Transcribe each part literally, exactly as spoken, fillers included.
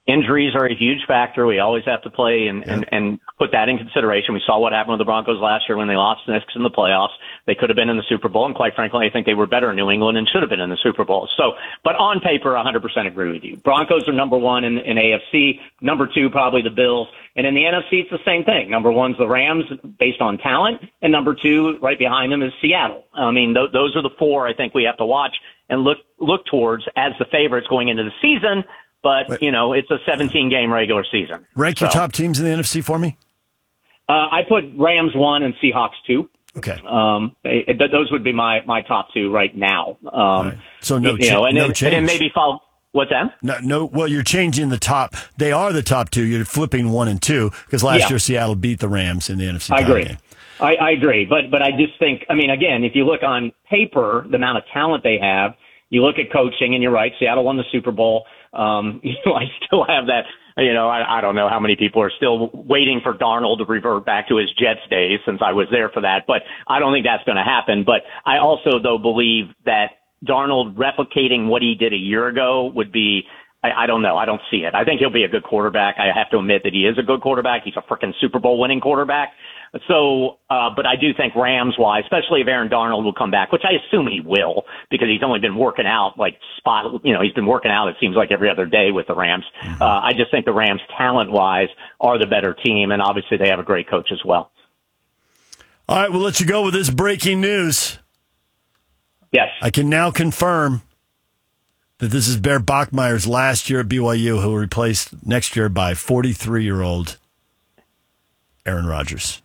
Injuries are a huge factor. We always have to play and, yeah. and, and put that in consideration. We saw what happened with the Broncos last year when they lost the Knicks in the playoffs. They could have been in the Super Bowl, and quite frankly, I think they were better in New England and should have been in the Super Bowl. So, but on paper, one hundred percent agree with you. Broncos are number one in, in A F C. Number two, probably the Bills. And in the N F C, it's the same thing. Number one's the Rams based on talent, and number two, right behind them, is Seattle. I mean, th- those are the four I think we have to watch and look look towards as the favorites going into the season. But, Wait. you know, it's a seventeen-game regular season. Rank so. your top teams in the N F C for me. Uh, I put Rams one and Seahawks two. Okay. Um, it, it, those would be my, my top two right now. Um, right. So no, you cha- know, and no then, change. And then maybe follow. What's that? No, no. Well, you're changing the top. They are the top two. You're flipping one and two because last yeah. year Seattle beat the Rams in the N F C. I agree. Game. I, I agree. But but I just think, I mean, again, if you look on paper, the amount of talent they have, you look at coaching, and you're right. Seattle won the Super Bowl. Um, you know, I still have that. You know, I, I don't know how many people are still waiting for Darnold to revert back to his Jets days since I was there for that. But I don't think that's going to happen. But I also, though, believe that Darnold replicating what he did a year ago would be, I, I don't know. I don't see it. I think he'll be a good quarterback. I have to admit that he is a good quarterback. He's a freaking Super Bowl winning quarterback. So, uh, but I do think Rams-wise, especially if Aaron Darnold will come back, which I assume he will, because he's only been working out like spot, you know, he's been working out, it seems like every other day with the Rams. Mm-hmm. Uh, I just think the Rams talent-wise are the better team, and obviously they have a great coach as well. All right, we'll let you go with this breaking news. Yes. I can now confirm that this is Bear Bachmeier's last year at B Y U, who will be replaced next year by forty-three-year-old Aaron Rodgers.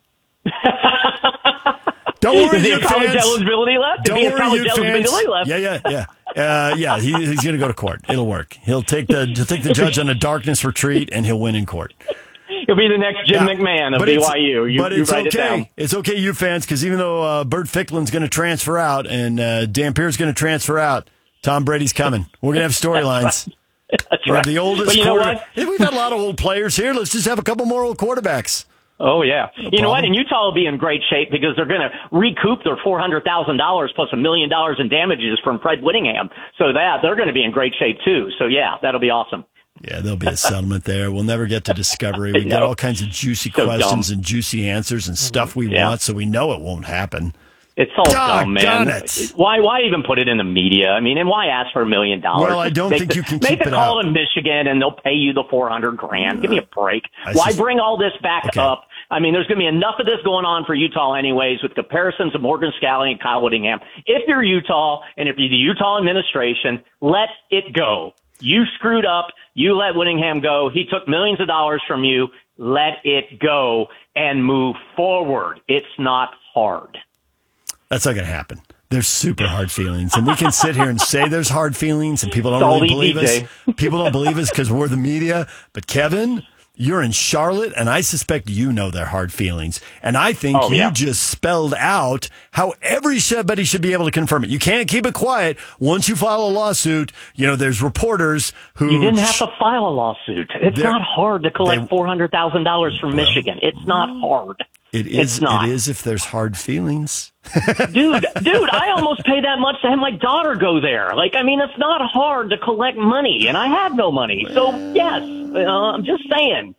Don't worry, Is he you a college fans. eligibility left? Don't Is he a worry, college you eligibility fans. left? Yeah, yeah, yeah. Uh, yeah, he, he's going to go to court. It'll work. He'll take the he'll take the judge on a darkness retreat, and he'll win in court. He'll be the next Jim yeah, McMahon of B Y U. You, but you it's write okay. It down. It's okay, you fans, because even though uh, Bert Ficklin's going to transfer out and uh, Dan Pierce's going to transfer out, Tom Brady's coming. We're going to have storylines. That's We're right. the oldest But you know quarterback. what? We've got a lot of old players here. Let's just have a couple more old quarterbacks. Oh, yeah. No you problem. know what? And Utah will be in great shape because they're going to recoup their four hundred thousand dollars plus a million dollars in damages from Fred Whittingham. So that they're going to be in great shape, too. So, yeah, that'll be awesome. Yeah, there'll be a settlement there. We'll never get to discovery. We get all kinds of juicy so questions dumb. and juicy answers and stuff we yeah. want, so we know it won't happen. It's all God, dumb, man. it. Why why even put it in the media? I mean, and why ask for a million dollars? Well, I don't make think the, you can make keep the it call up. in Michigan, and they'll pay you the four hundred grand. Give me a break. I Why just- bring all this back Okay. up? I mean, there's going to be enough of this going on for Utah anyways with comparisons of Morgan Scalley and Kyle Whittingham. If you're Utah and if you're the Utah administration, let it go. You screwed up. You let Whittingham go. He took millions of dollars from you. Let it go and move forward. It's not hard. That's not going to happen. There's super hard feelings. And we can sit here and say there's hard feelings, and people don't It's all really believe easy, us. People don't believe us because we're the media. But, Kevin, you're in Charlotte, and I suspect you know their hard feelings. And I think Oh, you yeah. just spelled out how everybody should be able to confirm it. You can't keep it quiet. Once you file a lawsuit, you know, there's reporters who... You didn't have to file a lawsuit. It's They're- not hard to collect they- four hundred thousand dollars from Michigan. It's not hard. It is, It's not. It is if there's hard feelings. Dude, dude, I almost pay that much to have my daughter go there. Like, I mean, it's not hard to collect money, and I have no money. So, yes, uh, I'm just saying.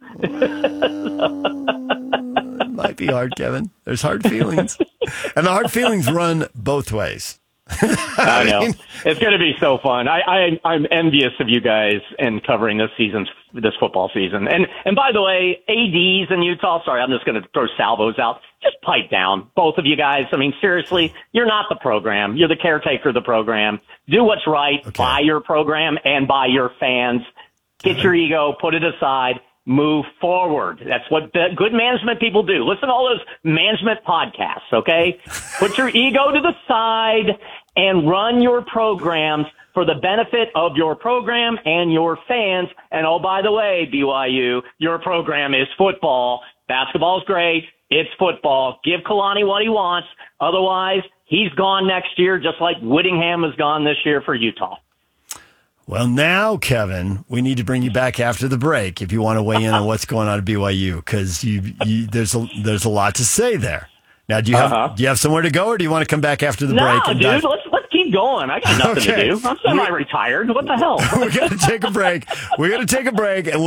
It might be hard, Kevin. There's hard feelings. And the hard feelings run both ways. I know. It's going to be so fun. I, I, I'm envious of you guys in covering this season's this football season. And and by the way, A Ds in Utah, sorry, I'm just going to throw salvos out. Just pipe down, both of you guys. I mean, seriously, you're not the program. You're the caretaker of the program. Do what's right Okay. by your program and by your fans. Get your ego, put it aside, move forward. That's what the good management people do. Listen to all those management podcasts, okay? Put your ego to the side and run your programs for the benefit of your program and your fans. And oh, by the way, B Y U, your program is football. Basketball's great. It's football. Give Kalani what he wants. Otherwise, he's gone next year, just like Whittingham is gone this year for Utah. Well, now, Kevin, we need to bring you back after the break if you want to weigh in on what's going on at B Y U, because you, you, there's a there's a lot to say there. Now, do you have Uh-huh. do you have somewhere to go, or do you want to come back after the No, break? And dude, dive- let's let's keep going. I got nothing Okay. to do. I'm semi-retired. What the hell? We're going to take a break. We're going to take a break, and